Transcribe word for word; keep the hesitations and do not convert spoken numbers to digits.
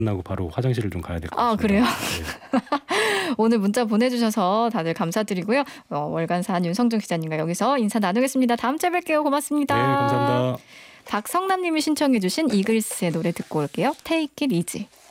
끝나고 바로 화장실을 좀 가야 될 것 아 같습니다. 그래요? 네. 오늘 문자 보내주셔서 다들 감사드리고요. 어, 월간사 윤성준 기자님과 여기서 인사 나누겠습니다. 다음 주에 뵐게요. 고맙습니다. 네, 감사합니다. 박성남님이 신청해 주신 이글스의 노래 듣고 올게요. Take it easy.